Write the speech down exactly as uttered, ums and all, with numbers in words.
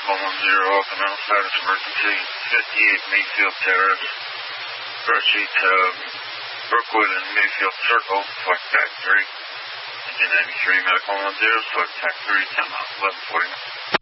Medical one zero, open mental status emergency, fifty-eight Mayfield Terrace, Brushy to Brookwood and Mayfield Circle, select tac three. Engine ninety-three, Medical one zero, select tac three, ten off, eleven forty.